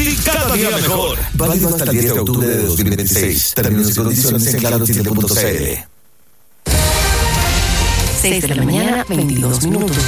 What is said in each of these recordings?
Chile cada día mejor. Válido hasta el 10 de octubre de 2026. Términos y condiciones en clarochile.cl. 6 de la mañana, 22 minutos.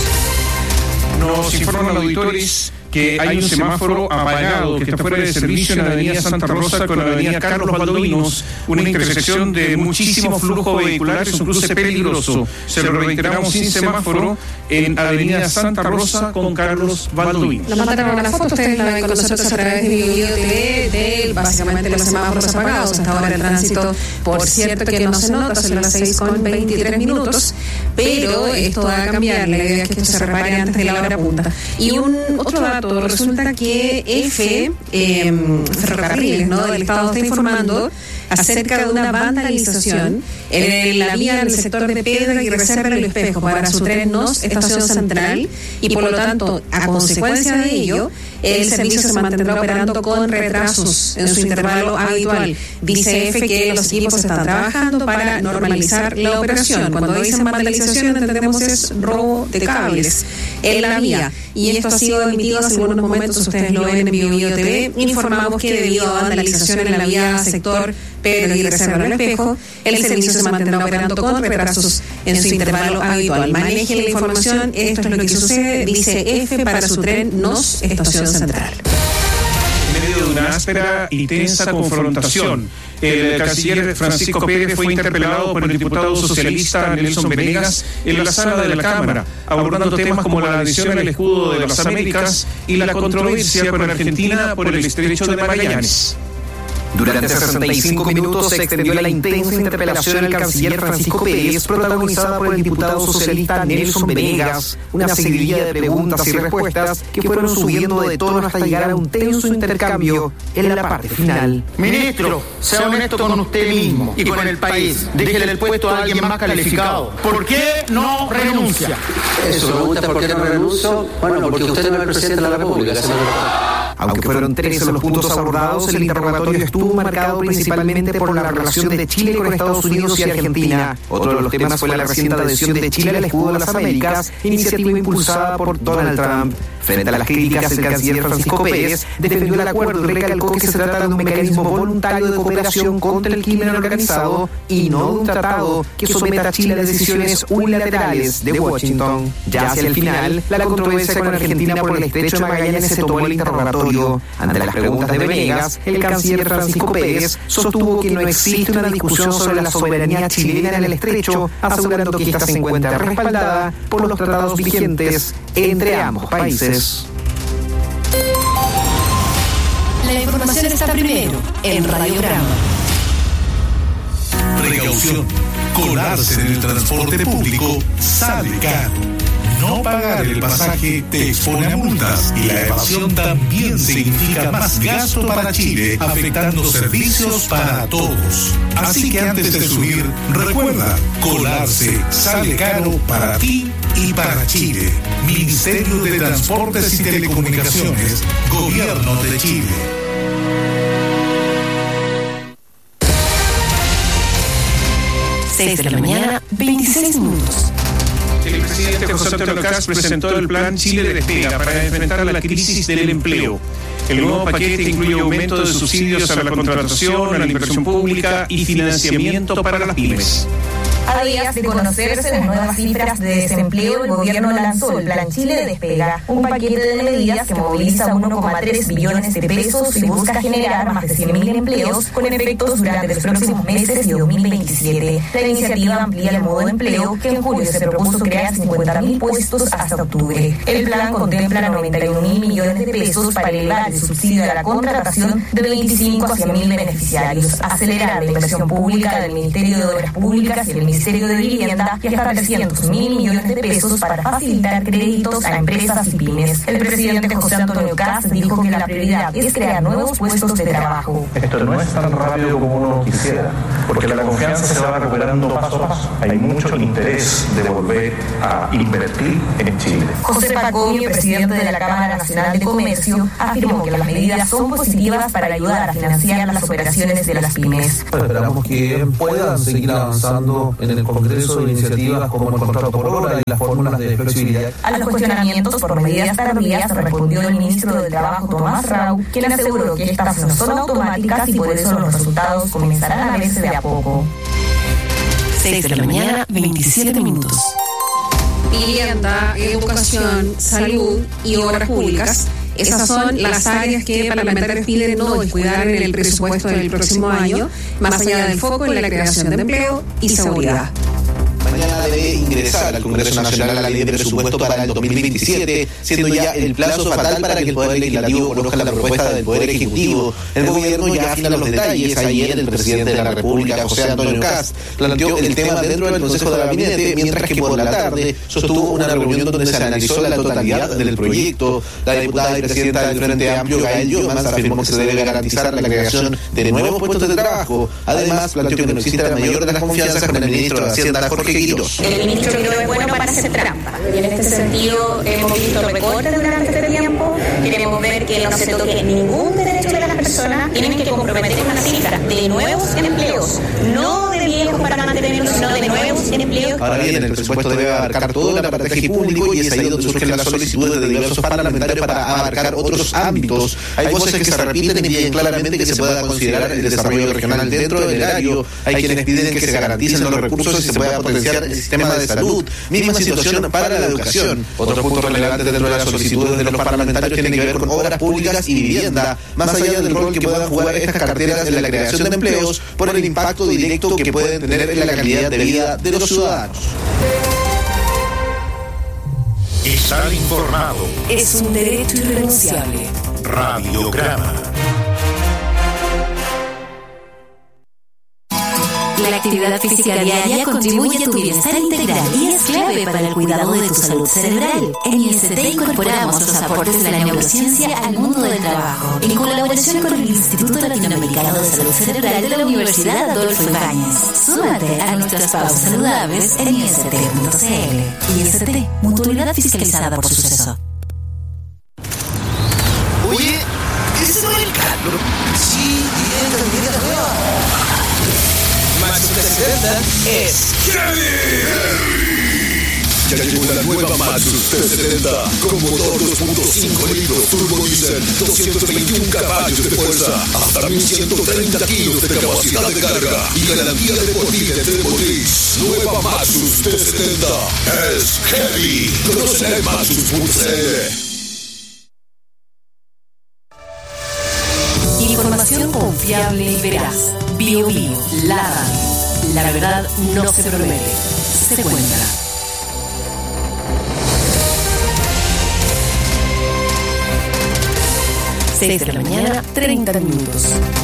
Nos informan auditores que hay un semáforo apagado que está fuera de servicio en la avenida Santa Rosa con la avenida Carlos Baldovinos, una intersección de muchísimo flujo vehicular, es un cruce peligroso. Se lo reiteramos, sin semáforo en avenida Santa Rosa con Carlos Baldovinos. Nos mandaron una foto, ustedes la ven con nosotros a través de Bio TV, de básicamente los semáforos apagados. Hasta ahora el tránsito, por cierto que no se nota, son las 6:23, pero esto va a cambiar, la idea es que esto se repare antes de la hora punta. Y otro dato, resulta que Ferrocarriles, ¿no?, del Estado está informando acerca de una vandalización en la vía del sector de Pedra y Reserva del Espejo para su tren NOS, Estación Central, y por lo tanto, a consecuencia de ello, el servicio se mantendrá operando con retrasos en su intervalo habitual. Dice EFE que los equipos están trabajando para normalizar la operación. Cuando dicen vandalización, entendemos es robo de cables en la vía. Y esto ha sido emitido hace algunos momentos, ustedes lo ven en Bio TV. Informamos que debido a vandalización en la vía sector Pedro y Reserva del Espejo, el servicio se mantendrá operando con retrasos en su intervalo habitual. Maneje la información, esto es lo que sucede, dice EFE para su tren NOS, Estación Central. En medio de una áspera y tensa confrontación, el canciller Francisco Pérez fue interpelado por el diputado socialista Nelson Venegas en la sala de la Cámara, abordando temas como la adhesión al escudo de las Américas y la controversia con Argentina por el estrecho de Magallanes. Durante 65 minutos se extendió la intensa interpelación al canciller Francisco Pérez, protagonizada por el diputado socialista Nelson Venegas, una seguidilla de preguntas y respuestas que fueron subiendo de tono hasta llegar a un tenso intercambio en la parte final. Ministro, sea honesto con usted mismo y con el país. Déjele el puesto a alguien más calificado. ¿Por qué no renuncia? Eso me gusta, ¿por qué no renuncio? Bueno, porque usted no es el presidente de la República. Aunque fueron 13 los puntos abordados, el interrogatorio estuvo marcado principalmente por la relación de Chile con Estados Unidos y Argentina. Otro de los temas fue la reciente adhesión de Chile al escudo de las Américas, iniciativa impulsada por Donald Trump. Frente a las críticas, el canciller Francisco Pérez defendió el acuerdo y recalcó que se trata de un mecanismo voluntario de cooperación contra el crimen organizado y no de un tratado que someta a Chile a decisiones unilaterales de Washington. Ya hacia el final, la controversia con Argentina por el estrecho de Magallanes se tomó el interrogatorio. Ante las preguntas de Venegas, el canciller Francisco Pérez sostuvo que no existe una discusión sobre la soberanía chilena en el estrecho, asegurando que esta se encuentra respaldada por los tratados vigentes entre ambos países. La información está primero en Radiograma. Precaución. Colarse en el transporte público sale caro. No pagar el pasaje te expone a multas y la evasión también significa más gasto para Chile, afectando servicios para todos. Así que antes de subir, recuerda, colarse sale caro para ti y para Chile. Ministerio de Transportes y Telecomunicaciones, Gobierno de Chile. 6 de la mañana, 26 minutos. El presidente José Antonio Kast presentó el plan Chile Despega para enfrentar la crisis del empleo. El nuevo paquete incluye aumento de subsidios a la contratación, a la inversión pública y financiamiento para las pymes. A días de conocerse las nuevas cifras de desempleo, el gobierno lanzó el Plan Chile Despega, un paquete de medidas que moviliza 1,3 billones de pesos y busca generar más de 100.000 empleos con efectos durante los próximos meses de 2027. La iniciativa amplía el modo de empleo, que en julio se propuso crear 50.000 puestos hasta octubre. El plan contempla 91.000 millones de pesos para elevar el subsidio a la contratación de 25 a 100.000 beneficiarios, acelerar la inversión pública del Ministerio de Obras Públicas y el Ministerio de Vivienda y hasta 300.000 millones de pesos para facilitar créditos a empresas y pymes. El presidente José Antonio Kast dijo que la prioridad es crear nuevos puestos de trabajo. Esto no es tan rápido como uno quisiera, porque la confianza se va recuperando paso a paso. Hay mucho interés de volver a invertir en Chile. José Pacomio, presidente de la Cámara Nacional de Comercio, afirmó que las medidas son positivas para ayudar a financiar las operaciones de las pymes. Esperamos que puedan seguir avanzando en en el Congreso iniciativas como el contrato por hora y las fórmulas de flexibilidad. A los cuestionamientos por medidas tardías respondió el ministro de Trabajo, Tomás Rau, quien aseguró que estas no son automáticas y por eso los resultados comenzarán a verse de a poco. 6 de la mañana, 27 minutos. Vivienda, educación, salud y obras públicas. Esas son las áreas que parlamentarios piden no descuidar en el presupuesto del próximo año, más allá del foco en la creación de empleo y seguridad. Mañana debe ingresar al Congreso Nacional a la ley de presupuesto para el 2027, siendo ya el plazo fatal para que el Poder Legislativo conozca la propuesta del Poder Ejecutivo. El gobierno ya afina los detalles. Ayer el presidente de la República, José Antonio Kast, planteó el tema dentro del Consejo de Gabinete, mientras que por la tarde sostuvo una reunión donde se analizó la totalidad del proyecto. La diputada y presidenta del Frente Amplio, Gael Llomas, afirmó que se debe garantizar la creación de nuevos puestos de trabajo. Además, planteó que no existe la mayor de las confianzas con el ministro de Hacienda, Jorge Quirós. El ministro creo que es bueno para hacer trampa. Y en este sentido hemos visto recortes durante este tiempo. Queremos ver que no se toque ningún derecho de las personas. Tienen que comprometer una cifra de nuevos empleos, no de viejos para mantenerlos, sino de nuevos empleos. Ahora bien, el presupuesto debe abarcar todo el aparataje público y es ahí donde surgen las solicitudes de diversos parlamentarios para abarcar otros ámbitos. Hay voces que se repiten y piden claramente que se pueda considerar el desarrollo regional dentro del erario. Hay quienes piden que se garanticen los recursos y se pueda potenciar el sistema de salud. Misma situación para la educación. Otro punto relevante dentro de las solicitudes de los parlamentarios tiene que ver con obras públicas y vivienda, más allá del rol que puedan jugar estas carteras en la creación de empleos por el impacto directo que pueden tener en la calidad de vida de los ciudadanos. Estar informado es un derecho irrenunciable. Radiograma. La actividad física diaria contribuye a tu bienestar integral y es clave para el cuidado de tu salud cerebral. En IST incorporamos los aportes de la neurociencia al mundo del trabajo, en colaboración con el Instituto Latinoamericano de Salud Cerebral de la Universidad Adolfo Ibáñez. Súmate a nuestras pausas saludables en ist.cl. IST, mutualidad fiscalizada por Suceso. Oye, ¿ese no es el Carlos? Sí, y también la nueva. Maxus 370 es Ya llegó la nueva Maxus 370 con motor 2.5 litros turbo diesel, 221 caballos de fuerza, hasta 1130 kilos de capacidad de carga y garantía deportiva de motriz. Nueva Maxus 370 es heavy. Conoce en Maxus.cl. Información confiable y veraz. Bio Bio, la radio. La verdad no se promete, se cuenta. Seis de la mañana, 30 minutos.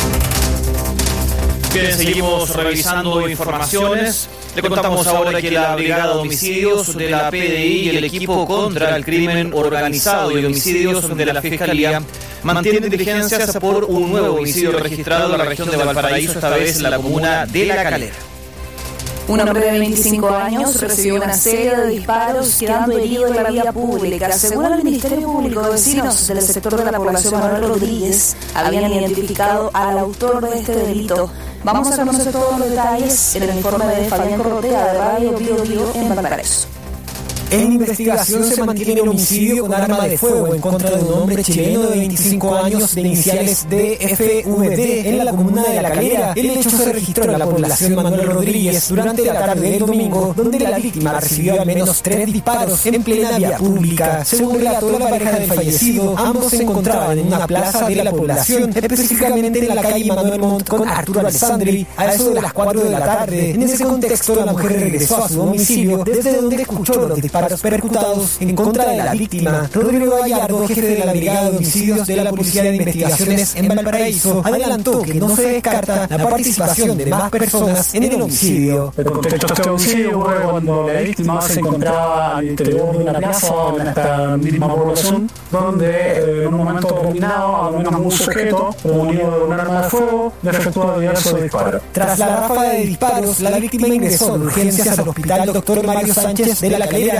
Bien, seguimos revisando informaciones. Le contamos ahora que la Brigada de Homicidios de la PDI y el equipo contra el crimen organizado y homicidios de la Fiscalía mantienen diligencias por un nuevo homicidio registrado en la región de Valparaíso, esta vez en la comuna de La Calera. Un hombre de 25 años recibió una serie de disparos quedando herido en la vía pública. Según el Ministerio Público, vecinos del sector de la población Manuel Rodríguez habían identificado al autor de este delito. Vamos a conocer todos los detalles en el informe de Fabián Corrotea de Radio Bio Bio en Valparaíso. En investigación se mantiene un homicidio con arma de fuego en contra de un hombre chileno de 25 años de iniciales DFVD en la comuna de La Calera. El hecho se registró en la población Manuel Rodríguez durante la tarde del domingo, donde la víctima recibió al menos 3 disparos en plena vía pública. Según relató la pareja del fallecido, ambos se encontraban en una plaza de la población, específicamente en la calle Manuel Montt con Arturo Alessandri, a eso de las 4 de la tarde. En ese contexto, la mujer regresó a su domicilio, desde donde escuchó los disparos percutados en contra de la víctima. Rodrigo Gallardo, jefe de la Brigada de Homicidios de la Policía de Investigaciones en Valparaíso, adelantó que no se descarta la participación de más personas en el homicidio. El contexto de este homicidio ocurre cuando la víctima se encontraba al interior de una plaza o en esta misma población, donde en un momento determinado, al menos un sujeto munido de un arma de fuego le efectúa diversos disparos. Tras la ráfaga de disparos, la víctima ingresó de urgencias al hospital Dr. Mario Sánchez de La Calera,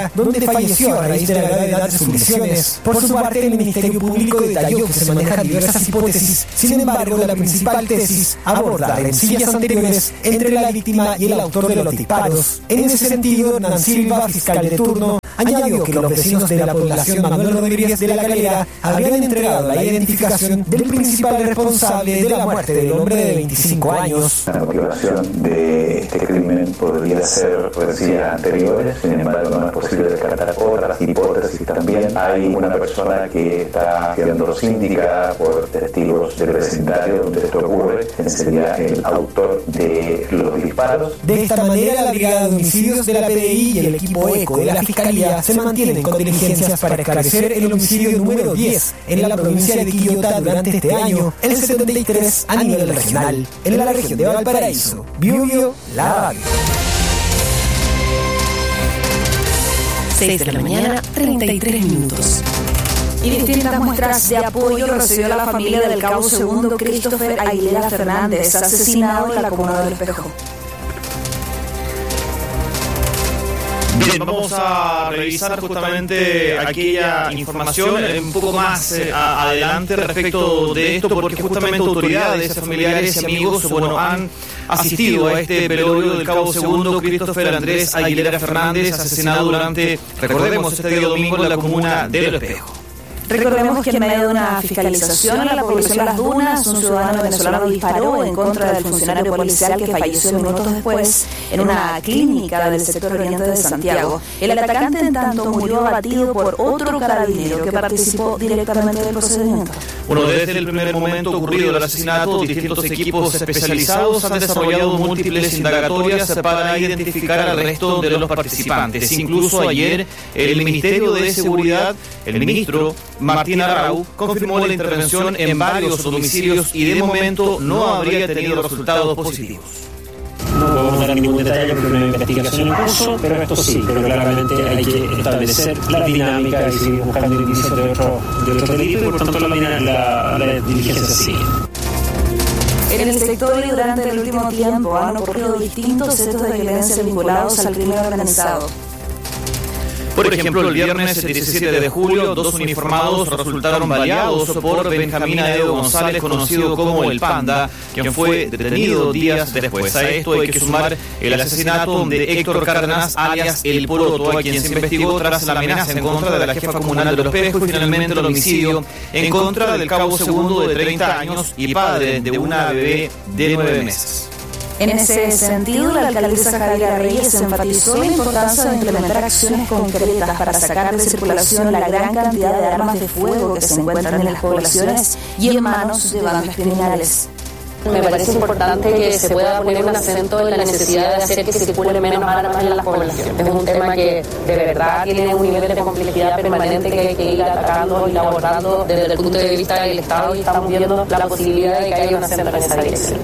Calera, donde falleció a raíz de la gravedad de sus lesiones. Por su parte, el Ministerio Público detalló que se manejan diversas hipótesis. Sin embargo, la principal tesis aborda rencillas anteriores entre la víctima y el autor de los disparos. En ese sentido, Hernán Silva, fiscal de turno, añadió que los vecinos de la población Manuel Rodríguez de la Calera habrían entregado la identificación del principal responsable de la muerte del hombre de 25 años. La motivación de este crimen podría ser rencillas anteriores, sin embargo no es posible descartar otras hipótesis también. Hay una persona que está siendo sindicada por testigos del vecindario donde esto ocurre, quien sería el autor de los disparos. De esta manera, la Brigada de Homicidios de la PDI y el equipo ECO de la Fiscalía se mantienen con diligencias para esclarecer el homicidio número 10 en la provincia de Quillota durante este año, el 73 a nivel regional. En la región de Valparaíso, Biobío, La Bague. 6 de la mañana, 33 minutos. Y distintas muestras de apoyo recibió la familia del cabo segundo Christopher Aguilera Fernández, asesinado en la comuna del Espejo. Bien, vamos a revisar justamente aquella información un poco más adelante respecto de esto, porque justamente autoridades, familiares y amigos, han asistido a este velorio del cabo segundo Christopher Andrés Aguilera Fernández, asesinado durante, recordemos, este día domingo en la comuna del Espejo. Recordemos que en medio de una fiscalización a la población de Las Dunas, un ciudadano venezolano disparó en contra del funcionario policial que falleció minutos después en una clínica del sector oriente de Santiago. El atacante, en tanto, murió abatido por otro carabinero que participó directamente del procedimiento. Desde el primer momento ocurrido el asesinato, distintos equipos especializados han desarrollado múltiples indagatorias para identificar al resto de los participantes. Incluso ayer, el Ministerio de Seguridad, el ministro Martín Arrau, confirmó la intervención en varios domicilios y de momento no habría tenido resultados positivos. No podemos dar ningún detalle porque es una investigación en curso, pero esto sí, pero claramente hay que establecer la dinámica y seguir buscando indicios de otro delito y por tanto la diligencia sigue. En el sector y durante el último tiempo han ocurrido distintos hechos de violencia vinculados al crimen organizado. Por ejemplo, el viernes 17 de julio, 2 uniformados resultaron baleados por Benjamín Aedo González, conocido como El Panda, quien fue detenido días después. A esto hay que sumar el asesinato de Héctor Cárdenas, alias El Poroto, a quien se investigó tras la amenaza en contra de la jefa comunal de Los Espejos y finalmente el homicidio en contra del cabo segundo de 30 años y padre de una bebé de 9 meses. En ese sentido, la alcaldesa Javiera Reyes enfatizó la importancia de implementar acciones concretas para sacar de circulación la gran cantidad de armas de fuego que se encuentran en las poblaciones y en manos de bandas criminales. Me parece importante que se pueda poner un acento en la necesidad de hacer que se circulen menos armas en la población. Es un tema que de verdad tiene un nivel de complejidad permanente que hay que ir atacando y abordando desde el punto de vista del Estado, y estamos viendo la posibilidad de que haya un acento en esa dirección.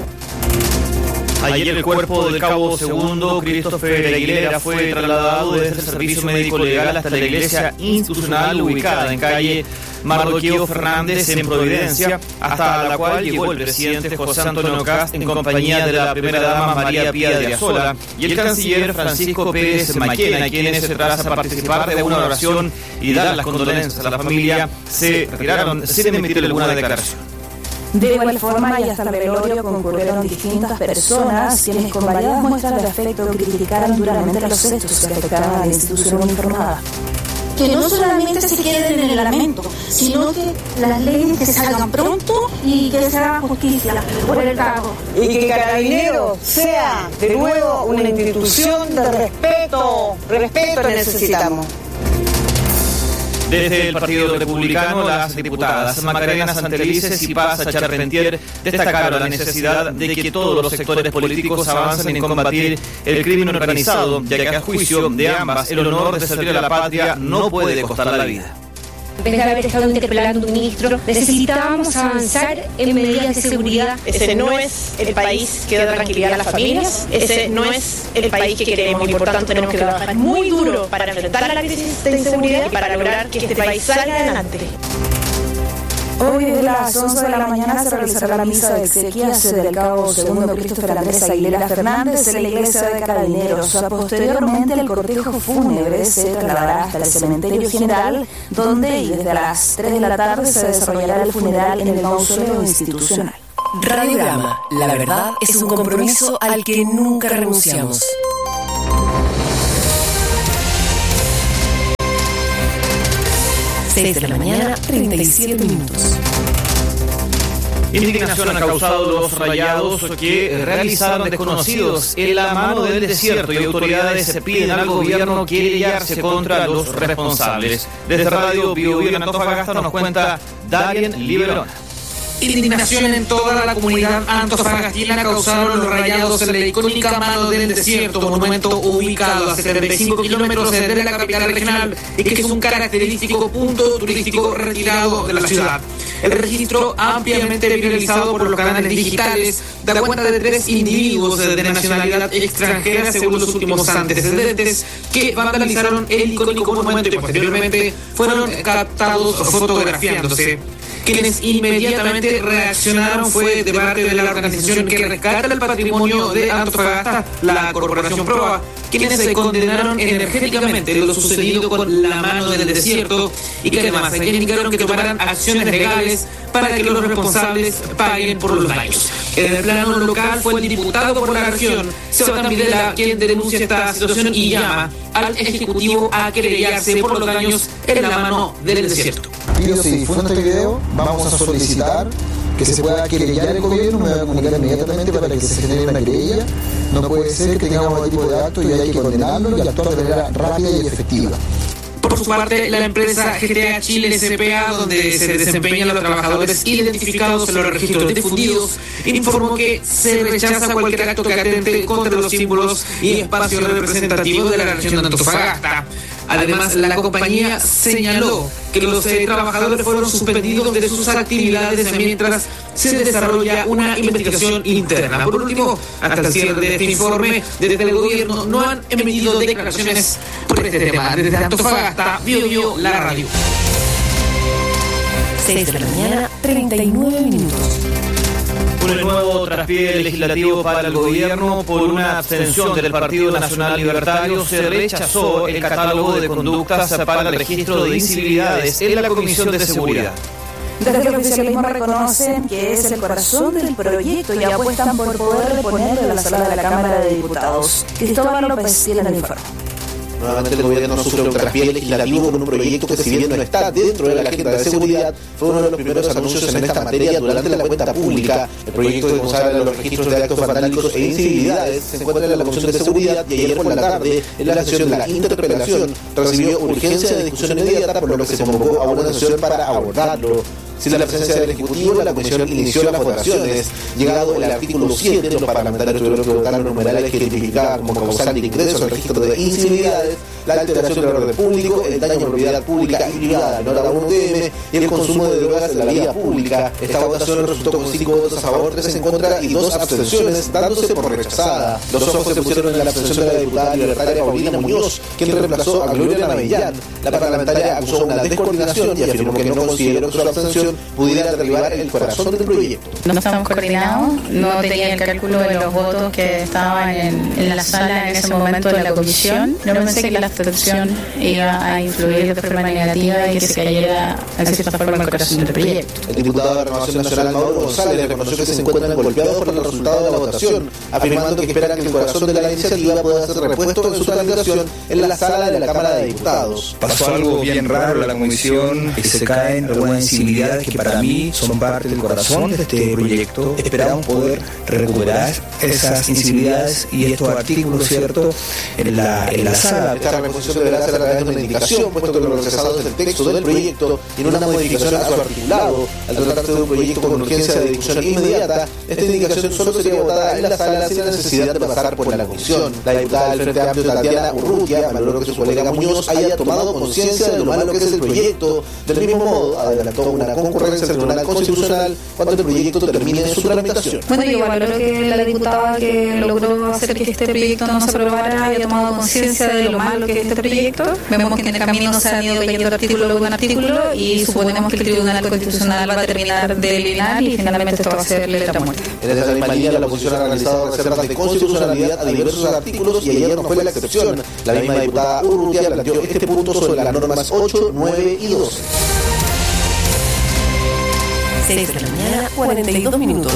Ayer el cuerpo del cabo segundo Christopher Aguilera fue trasladado desde el servicio médico legal hasta la iglesia institucional ubicada en calle Mardoqueo Fernández en Providencia, hasta la cual llegó el presidente José Antonio Kast en compañía de la primera dama María Pía de Azola y el canciller Francisco Pérez Maquena, quienes, tras participar de una oración y dar las condolencias a la familia, se retiraron sin emitir alguna declaración. De igual forma, y hasta el velorio concurrieron distintas personas quienes con variadas muestras de afecto criticaron duramente los hechos que afectaron a la institución uniformada. Que no solamente se queden en el lamento, sino que las leyes que salgan pronto y que se haga justicia por el cabo. Y que Carabineros sea de nuevo una institución de respeto. Respeto necesitamos. Desde el Partido Republicano, las diputadas Macarena Santelices y Paz Charpentier destacaron la necesidad de que todos los sectores políticos avancen en combatir el crimen organizado, ya que a juicio de ambas el honor de servir a la patria no puede costar la vida. En vez de haber estado interpelando a un ministro, necesitábamos avanzar en medidas de seguridad. Ese no es el país que da tranquilidad a las familias, ese no es el país que queremos y por tanto tenemos que trabajar muy duro para enfrentar la crisis de inseguridad y para lograr que este país salga adelante. Hoy desde las 11 de la mañana se realizará la misa de exequias del cabo segundo Christopher Andrés Aguilera Fernández en la iglesia de Carabineros. Posteriormente el cortejo fúnebre se trasladará hasta el cementerio general, donde y desde las 3 de la tarde se desarrollará el funeral en el mausoleo institucional. Radiograma, la verdad es un compromiso al que nunca renunciamos. 6 de la mañana, 37 minutos. Indignación han causado los rayados que realizaron desconocidos en la mano del desierto, y autoridades piden al gobierno querellarse contra los responsables. Desde Radio Bio Bio en Antofagasta nos cuenta Darien Liberón. Indignación en toda la comunidad antofagastina causaron los rayados en la icónica Mano del Desierto, monumento ubicado a 75 kilómetros de la capital regional y que es un característico punto turístico retirado de la ciudad. El registro, ampliamente viralizado por los canales digitales, da cuenta de 3 individuos de nacionalidad extranjera según los últimos antecedentes que vandalizaron el icónico monumento y posteriormente fueron captados fotografiándose. Quienes inmediatamente reaccionaron fue de parte de la organización que rescata el patrimonio de Antofagasta, la Corporación Proa, quienes se condenaron energéticamente lo sucedido con la Mano del Desierto y que además indicaron que tomarán acciones legales para que los responsables paguen por los daños. En el plano local fue el diputado por la región, Sebastián Videla, quien denuncia esta situación y llama al Ejecutivo a querellarse por los daños en la Mano del Desierto. Pido, si difunden este video, vamos a solicitar que se pueda querellar el gobierno. Me voy a comunicar inmediatamente para que se genere una querella. No puede ser que tengamos este tipo de actos y hay que condenarlo y actuar de manera rápida y efectiva. Por su parte, la empresa GTA Chile S.p.A., donde se desempeñan los trabajadores identificados en los registros difundidos, informó que se rechaza cualquier acto que atente contra los símbolos y espacios representativos de la región de Antofagasta. Además, la compañía señaló que los trabajadores fueron suspendidos de sus actividades mientras se desarrolla una investigación interna. Por último, hasta el cierre de este informe, desde el gobierno no han emitido declaraciones por este tema. Desde Antofagasta, Bio Bio, la radio. 6 de la mañana, 39 minutos. Un nuevo traspié legislativo para el gobierno por una abstención del Partido Nacional Libertario. Se rechazó el catálogo de conductas para el registro de incivilidades en la Comisión de Seguridad. Desde el oficialismo reconocen que es el corazón del proyecto y apuestan por poder reponerlo en la sala de la Cámara de Diputados. Cristóbal López tiene el informe. Nuevamente el gobierno sufre un traspié legislativo con un proyecto que, si bien no está dentro de la agenda de seguridad, fue uno de los primeros anuncios en esta materia durante la cuenta pública. El proyecto que consagra los registros de actos vandálicos e incivilidades se encuentra en la Comisión de Seguridad y ayer por la tarde, en la sesión de la interpelación, recibió urgencia de discusión inmediata, por lo que se convocó a una sesión para abordarlo. Sin la presencia del Ejecutivo, la Comisión inició las votaciones. Llegado el artículo 7, los parlamentarios tuvieron que votar los numerales que identificaban como causal de ingreso al registro de incivilidades, la alteración del orden público, el daño a propiedad pública y privada, nota 1TM, y el consumo de drogas en la vía pública. Esta votación resultó con 5 votos a favor, 3 en contra y 2 abstenciones, dándose por rechazada. Los ojos se pusieron en la abstención de la diputada libertaria Paulina Muñoz, quien reemplazó a Gloria Navellán. La parlamentaria acusó una descoordinación y afirmó que no consideró que su abstención pudiera derribar el corazón del proyecto. No estamos coordinados, no tenía el cálculo de los votos que estaban en la sala en ese momento de la comisión. No pensé que la abstención iba a influir de forma negativa y que se cayera de cierta forma el corazón del proyecto. El diputado de Renovación Nacional, Mauro González, reconoció que se encuentran golpeados por el resultado de la votación, afirmando que esperan que el corazón de la iniciativa pueda ser repuesto en su tramitación en la sala de la Cámara de Diputados. Pasó algo bien raro en la comisión, que se caen algunas incivilidades que para mí son parte del corazón de este proyecto. Esperamos poder recuperar esas sensibilidades y estos artículos, ¿cierto?, en la sala. Esta reposición deberá ser a través de una indicación, puesto que los rechazados del texto del proyecto y en una modificación a su articulado. Al tratarse de un proyecto con urgencia de discusión inmediata, esta indicación solo sería votada en la sala sin la necesidad de pasar por la comisión. La diputada del Frente Amplio, Tatiana Urrutia, valoró que su colega Muñoz haya tomado conciencia de lo malo que es el proyecto. Del mismo modo, adelantó una conclusión concurrencia al Tribunal Constitucional cuando el proyecto termine su tramitación. Bueno, yo valoro que la diputada que logró hacer que este proyecto no se aprobara haya tomado conciencia de lo malo que es este proyecto. Vemos que en el camino se han ido cayendo artículo con artículo y suponemos que el Tribunal Constitucional va a terminar de delinear y finalmente esto va a ser letra muerta. En esa misma línea, la oposición ha realizado reservas de constitucionalidad a diversos artículos y ayer no fue la excepción. La misma diputada Urrutia planteó este punto sobre las normas 8, 9 y 12. 6 de la mañana, 42 minutos.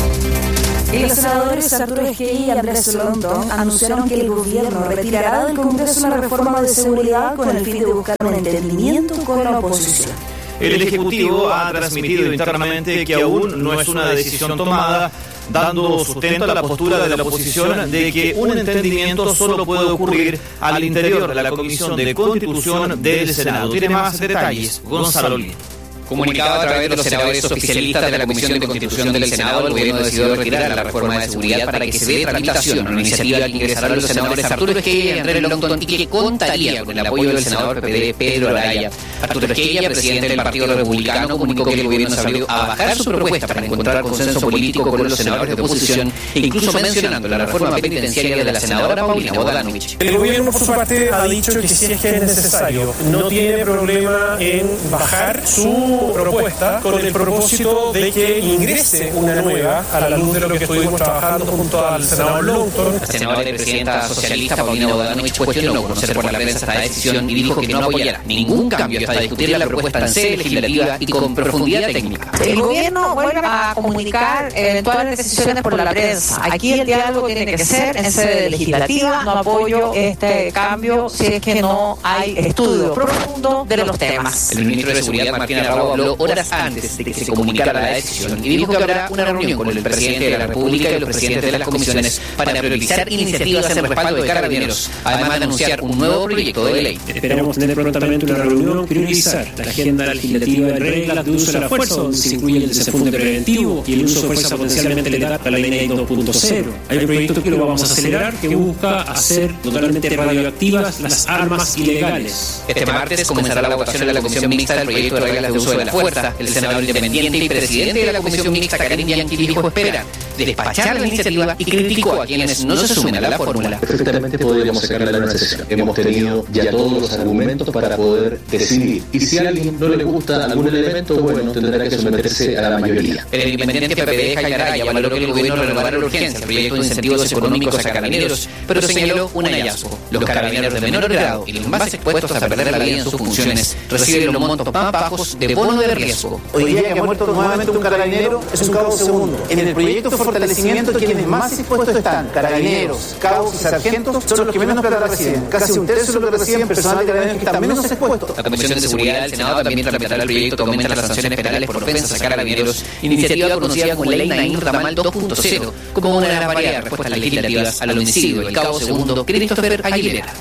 Y los senadores Arturo Esquella y Andrés Lonton anunciaron que el gobierno retirará del Congreso una reforma de seguridad con el fin de buscar un entendimiento con la oposición. El Ejecutivo ha transmitido internamente que aún no es una decisión tomada, dando sustento a la postura de la oposición de que un entendimiento solo puede ocurrir al interior de la Comisión de Constitución del Senado. Tiene más detalles Gonzalo Lin. Comunicado a través de los senadores oficialistas de la Comisión de Constitución del Senado, el gobierno decidió retirar la reforma de seguridad para que se dé tramitación, una iniciativa que ingresarán los senadores Arturo Esquella y Andrés Lonton y que contaría con el apoyo del senador PPD Pedro Araya. Arturo Esquella, presidente del Partido Republicano, comunicó que el gobierno salió a bajar su propuesta para encontrar consenso político con los senadores de oposición, incluso mencionando la reforma penitenciaria de la senadora Paulina Bodanovich. El gobierno, por su parte, ha dicho que si es que es necesario, no tiene problema en bajar su propuesta con el propósito de que ingrese una nueva a la luz de lo que estuvimos trabajando junto al senador Lonton. La senadora y presidenta socialista Paulina Bodanovich cuestionó conocer por la prensa esta decisión y dijo que no apoyará ningún cambio hasta discutir la propuesta en sede legislativa y con profundidad técnica. El gobierno vuelve a comunicar eventuales decisiones por la prensa. Aquí el diálogo tiene que ser en sede legislativa. No apoyo este cambio si es que no hay estudio profundo de los temas. El ministro de Seguridad, Martín Arrabo, habló horas antes de que se comunicara la decisión y dijo que habrá una reunión con el presidente de la República y los presidentes de las comisiones para priorizar iniciativas en respaldo de Carabineros, además de anunciar un nuevo proyecto de ley. Esperamos tener prontamente una reunión, priorizar la agenda legislativa en reglas de uso de la fuerza, donde se incluye el desafunde preventivo y el uso de fuerza potencialmente letal para la ley 2.0. Hay un proyecto que lo vamos a acelerar que busca hacer totalmente radioactivas las armas ilegales. Este martes comenzará la votación en la Comisión Mixta del proyecto de reglas de uso de la fuerza. El senador independiente y presidente de la Comisión Mixta, Karim Bianchi, dijo espera despachar la iniciativa y criticó a quienes no se sumen a la fórmula. Perfectamente podríamos sacarla de una sesión. Hemos tenido ya todos los argumentos para poder decidir. Y si a alguien no le gusta algún elemento, bueno, tendrá que someterse a la mayoría. El independiente PPD, Jaime Araya, valoró que el gobierno renovara la urgencia el proyecto de incentivos económicos a carabineros, pero señaló un hallazgo. Los carabineros de menor grado y los más expuestos a perder la vida en sus funciones reciben los montos más bajos de bono de riesgo. Hoy día que ha muerto nuevamente un carabinero es un cabo segundo. En el proyecto de fortalecimiento, quienes más expuestos están, carabineros, cabos y sargentos, son los que menos plata reciben. Casi un tercio de lo que reciben personal de carabineros que están menos expuestos. La Comisión de Seguridad del Senado también tramitará el proyecto que aumenta las sanciones penales por ofensas a carabineros, iniciativa conocida como Ley Naín Ramal 2.0, como una de las variadas respuestas legislativas al homicidio del cabo segundo Christopher Aguilera.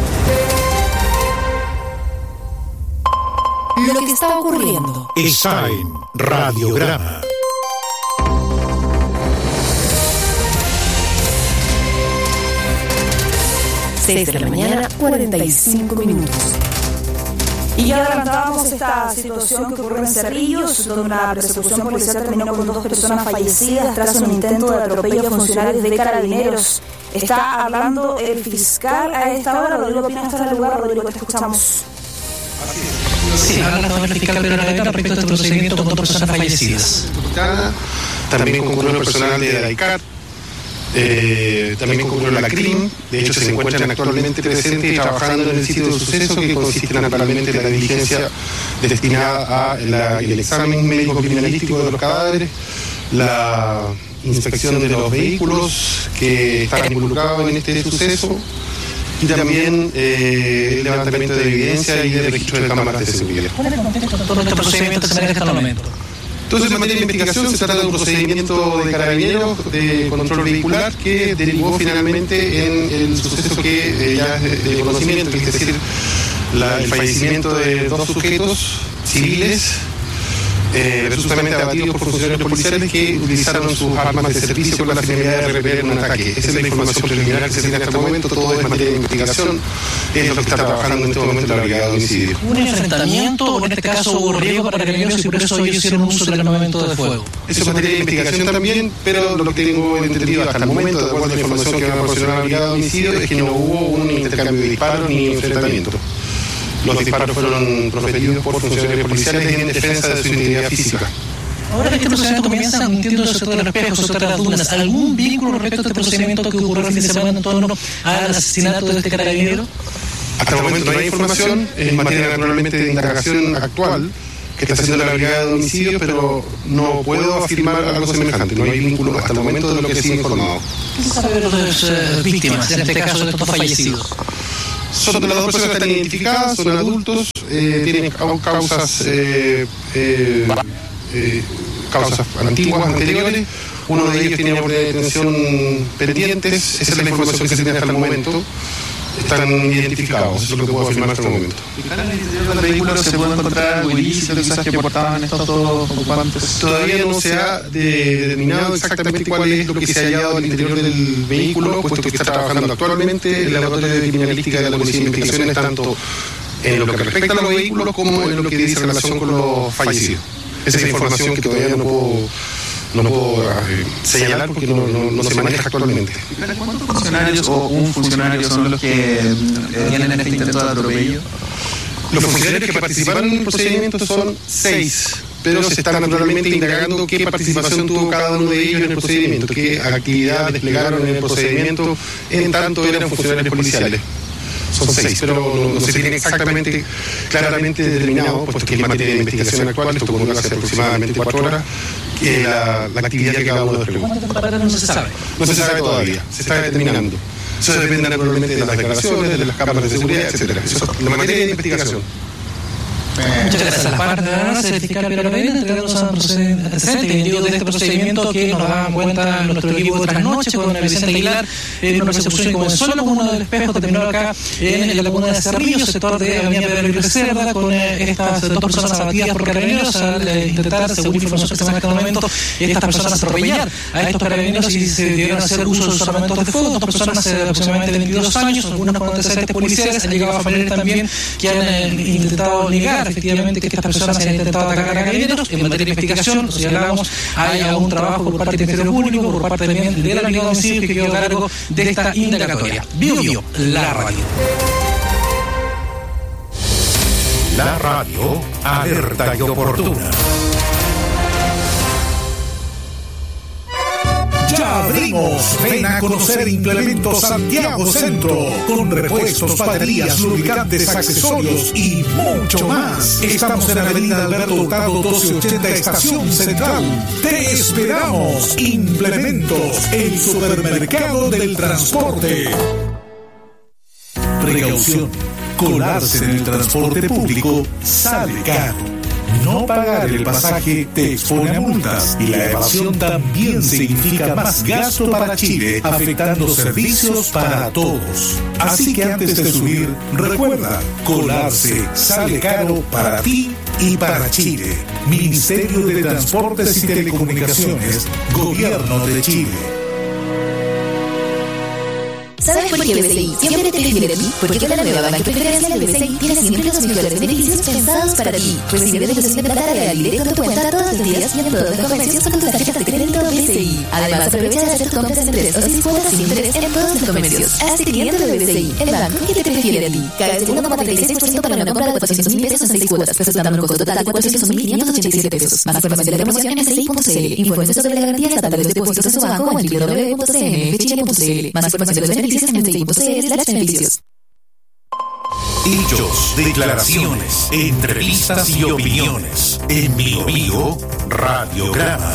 Lo que está ocurriendo está en Radiograma. Seis de la mañana, 45 minutos. Y ya adelantábamos esta situación que ocurrió en Cerrillos, donde una persecución policial terminó con 2 personas fallecidas tras un intento de atropello a funcionarios de Carabineros. Está hablando el fiscal a esta hora. Rodrigo Pina está en el lugar. Rodrigo, te escuchamos. Sí, habla el fiscal Pedro Araya respecto a este procedimiento con 2 personas fallecidas. También concurrió el personal de AICAT, también concurrió la CRIM. De hecho, se encuentran actualmente presentes y trabajando en el sitio de suceso, que consiste naturalmente en la diligencia destinada al examen médico criminalístico de los cadáveres, la inspección de los vehículos que están involucrados en este suceso y también el levantamiento de evidencia y de registro de cámaras de seguridad. ¿Cuál es el contexto de todo este procedimiento que se maneja hasta el momento? Entonces, en materia de investigación, se trata de un procedimiento de carabineros de control vehicular que derivó finalmente en el suceso que ya es de conocimiento, es decir, el fallecimiento de 2 sujetos civiles presuntamente abatidos por funcionarios policiales que utilizaron sus armas de servicio con la finalidad de repeler un ataque. Esa es la información preliminar que se tiene hasta el momento. Todo es materia de investigación. Es lo que está trabajando en este momento la Brigada de Homicidio. ¿Un enfrentamiento o en este caso hubo riesgo para carabineros y por eso ellos hicieron uso del armamento de fuego? Eso es materia de investigación también, pero lo que tengo entendido hasta el momento, de acuerdo a la información que va a proporcionar la Brigada de Homicidio, es que no hubo un intercambio de disparos ni enfrentamiento. Los disparos fueron proferidos por funcionarios policiales en defensa de su integridad física. Ahora que este procedimiento comienza, entiendo el sector de los espejos, el sector de las dunas, ¿algún vínculo respecto a este procedimiento que ocurrió el fin de semana en torno al asesinato de este carabinero? Hasta el momento no hay información, en materia naturalmente de indagación actual que está haciendo la Brigada de Homicidio, pero no puedo afirmar algo semejante. No hay vínculo hasta el momento de lo que sí he informado. ¿Qué se sabe de las víctimas, en este caso de estos fallecidos? Las dos personas están identificadas, son adultos, tienen causas antiguas, anteriores. Uno de ellos tiene una detención pendientes. Esa es la información que se tiene hasta el momento. Están identificados, eso es lo que puedo afirmar hasta el momento. ¿En el interior del vehículo se puede encontrar algo ilícito quizás que portaban estos dos ocupantes? Todavía no se ha determinado exactamente cuál es lo que se ha hallado al interior del vehículo, puesto que está trabajando actualmente el laboratorio de criminalística de la Policía de Investigaciones, tanto en lo que respecta a los vehículos como en lo que dice relación con los fallecidos. Esa es la información que todavía no puedo señalar porque no se maneja actualmente. ¿Cuántos funcionarios o un funcionario son los que tienen este intento de atropello? Los funcionarios que participaron en el procedimiento son 6, pero se está naturalmente indagando qué participación tuvo cada uno de ellos en el procedimiento, qué actividad desplegaron en el procedimiento, en tanto eran funcionarios policiales. Son 6, pero no se tiene exactamente, claramente determinado, puesto que es materia de investigación actual, esto ocurrió hace aproximadamente 4 horas, la actividad que cada uno desplegó. No se sabe. No se sabe todavía, se está determinando. Eso depende naturalmente de las declaraciones, de las cámaras de seguridad, etcétera. Eso es la materia de investigación. Muchas gracias. La parte de la certificar Pilar Medina entregarnos a antecedente de este procedimiento que nos da cuenta nuestro equipo de trasnoche con Vicente Aguilar en una persecución que comenzó en la comuna del Espejo, terminó acá en la comuna de Cerrillo, sector de Avenida Pedro y Cerda, con estas dos personas abatidas por carabineros al intentar, según información que se maneja en este momento, estas personas atropellar a estos carabineros y se debieron hacer uso de sus armamentos de fuego. Dos personas de aproximadamente 22 años, algunas con antecedentes policiales, han llegado a familiares también que han intentado negar efectivamente que estas personas se han intentado atacar a carabineros. En materia de investigación, si hablamos, hay un trabajo por parte del Ministerio Público, por parte también de la Brigada de Homicidio que quedó a cargo de esta indagatoria. Bio, la radio. La radio, alerta y oportuna. Ya abrimos. Ven a conocer Implementos Santiago Centro. Con repuestos, baterías, lubricantes, accesorios y mucho más. Estamos en Avenida Alberto Hurtado 1280, Estación Central. Te esperamos. Implementos, el supermercado del transporte. Precaución. Colarse en el transporte público sale caro. No pagar el pasaje te expone a multas y la evasión también significa más gasto para Chile, afectando servicios para todos. Así que antes de subir, recuerda, colarse sale caro para ti y para Chile. Ministerio de Transportes y Telecomunicaciones, Gobierno de Chile. ¿Sabes por qué BCI siempre te prefiere a ti? Porque con la nueva banca preferencial de BCI tienes siempre los mejores beneficios pensados para ti. Recibe devolución de plata real directo a tu cuenta todos los días y en todos los comercios con tus tarjetas de crédito BCI. Además, aprovecha de hacer compras en 3 o 6 cuotas sin interés en todos los comercios. Hazte cliente de BCI, el banco que te prefiere a ti. Cada 1,36% para una compra de 400.000 pesos en 6 cuotas, resultando en un costo total de 401.587 pesos. Más información de la promoción en BCI.cl. Informes sobre la garantía estatal de los depósitos en su banco o en www.cnfchile.cl. Más información de los beneficios en BCI.cl/beneficios. Hechos, declaraciones, entrevistas y opiniones. En Bio Radiograma.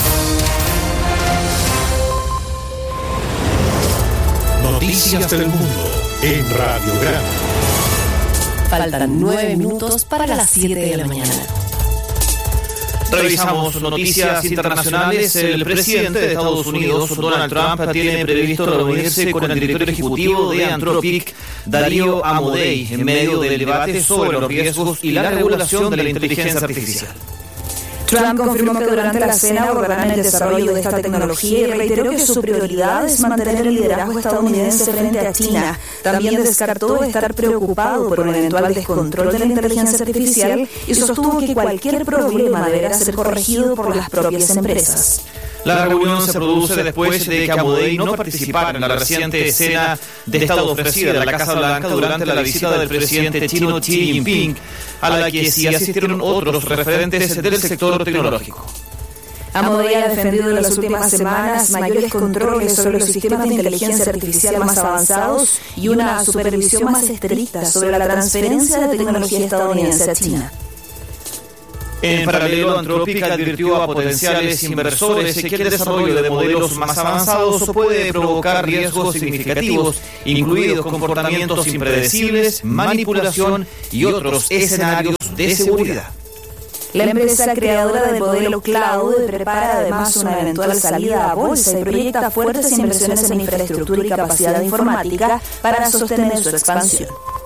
Noticias del mundo en Radiograma. Faltan 9 minutos para las 7 de la mañana. Revisamos noticias internacionales. El presidente de Estados Unidos, Donald Trump, tiene previsto reunirse con el director ejecutivo de Anthropic, Darío Amodei, en medio del debate sobre los riesgos y la regulación de la inteligencia artificial. Trump confirmó que durante la cena abordarán el desarrollo de esta tecnología y reiteró que su prioridad es mantener el liderazgo estadounidense frente a China. También descartó estar preocupado por un eventual descontrol de la inteligencia artificial y sostuvo que cualquier problema deberá ser corregido por las propias empresas. La reunión se produce después de que Abu Dhabi no participara en la reciente cena de Estado ofrecida de la Casa Blanca durante la visita del presidente chino Xi Jinping, a la que sí asistieron otros referentes del sector tecnológico. Abu Dhabi ha defendido en las últimas semanas mayores controles sobre los sistemas de inteligencia artificial más avanzados y una supervisión más estricta sobre la transferencia de tecnología estadounidense a China. En paralelo, Anthropic advirtió a potenciales inversores que el desarrollo de modelos más avanzados puede provocar riesgos significativos, incluidos comportamientos impredecibles, manipulación y otros escenarios de seguridad. La empresa creadora del modelo Cloud prepara además una eventual salida a bolsa y proyecta fuertes inversiones en infraestructura y capacidad informática para sostener su expansión.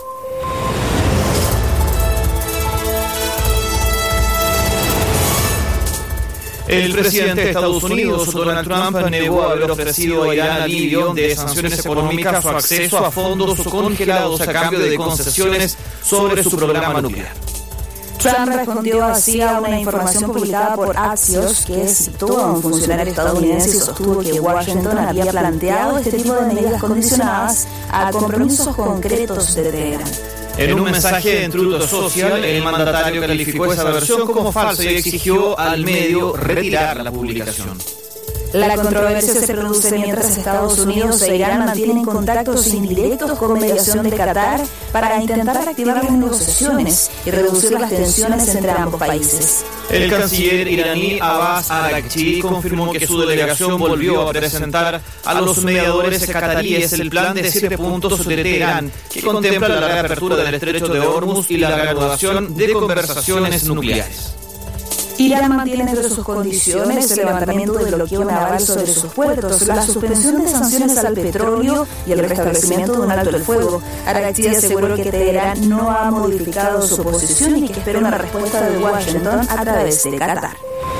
El presidente de Estados Unidos, Donald Trump, negó haber ofrecido a Irán alivio de sanciones económicas o acceso a fondos congelados a cambio de concesiones sobre su programa nuclear. Trump respondió así a una información publicada por Axios que citó a un funcionario estadounidense y sostuvo que Washington había planteado este tipo de medidas condicionadas a compromisos concretos de Teherán. En un mensaje en Truth Social, el mandatario calificó esa versión como falsa y exigió al medio retirar la publicación. La controversia se produce mientras Estados Unidos e Irán mantienen contactos indirectos con mediación de Qatar para intentar activar las negociaciones y reducir las tensiones entre ambos países. El canciller iraní Abbas Araghchi confirmó que su delegación volvió a presentar a los mediadores cataríes el plan de 7 puntos de Teherán, que contempla la reapertura del estrecho de Hormuz y la reanudación de conversaciones nucleares. Irán mantiene entre sus condiciones el levantamiento del bloqueo naval sobre sus puertos, la suspensión de sanciones al petróleo y el restablecimiento de un alto el fuego. Araghchi aseguró que Teherán no ha modificado su posición y que espera una respuesta de Washington a través de Qatar.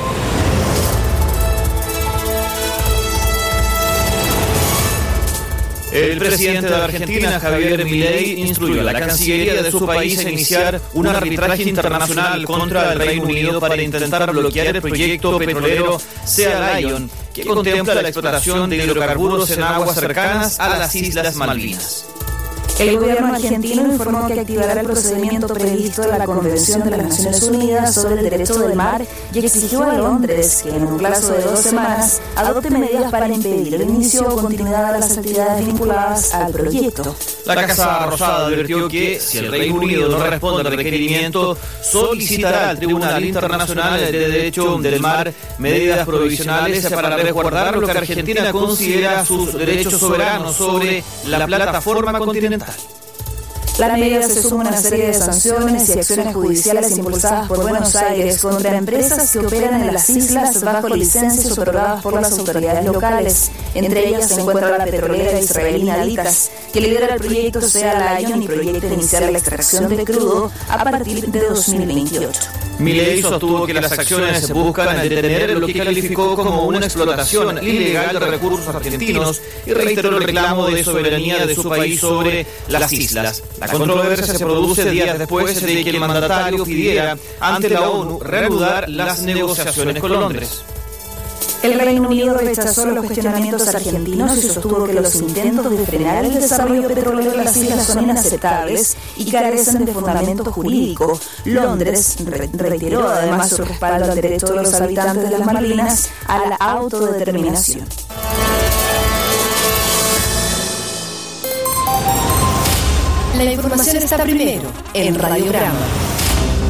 El presidente de Argentina, Javier Milei, instruyó a la Cancillería de su país a iniciar un arbitraje internacional contra el Reino Unido para intentar bloquear el proyecto petrolero Sea Lion, que contempla la explotación de hidrocarburos en aguas cercanas a las Islas Malvinas. El gobierno argentino informó que activará el procedimiento previsto en la Convención de las Naciones Unidas sobre el Derecho del Mar y exigió a Londres que en un plazo de 2 semanas adopte medidas para impedir el inicio o continuidad de las actividades vinculadas al proyecto. La Casa Rosada advirtió que, si el Reino Unido no responde al requerimiento, solicitará al Tribunal Internacional de Derecho del Mar medidas provisionales para resguardar lo que Argentina considera sus derechos soberanos sobre la plataforma continental. La medida se suma a una serie de sanciones y acciones judiciales impulsadas por Buenos Aires contra empresas que operan en las islas bajo licencias otorgadas por las autoridades locales. Entre ellas se encuentra la petrolera israelina Litas, que lidera el proyecto Sea Lion y proyecta iniciar la extracción de crudo a partir de 2028. Milei sostuvo que las acciones buscan detener lo que calificó como una explotación ilegal de recursos argentinos y reiteró el reclamo de soberanía de su país sobre las islas. La controversia se produce días después de que el mandatario pidiera ante la ONU reanudar las negociaciones con Londres. El Reino Unido rechazó los cuestionamientos argentinos y sostuvo que los intentos de frenar el desarrollo petrolero de las islas son inaceptables y carecen de fundamento jurídico. Londres reiteró además su respaldo al derecho de los habitantes de las Malvinas a la autodeterminación. La información está primero en Radiograma.